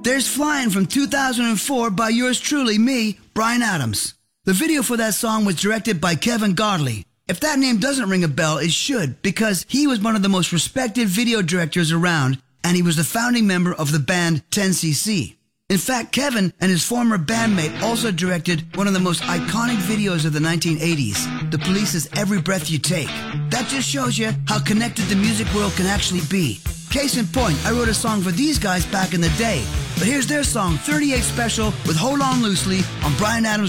There's Flying from 2004 by yours truly, me, Bryan Adams. The video for that song was directed by Kevin Godley. If that name doesn't ring a bell, it should, because he was one of the most respected video directors around, and he was the founding member of the band 10cc. In fact, Kevin and his former bandmate also directed one of the most iconic videos of the 1980s, The Police's Every Breath You Take. That just shows you how connected the music world can actually be. Case in point, I wrote a song for these guys back in the day, but here's their song, 38 Special, with Hold On Loosely on Bryan Adams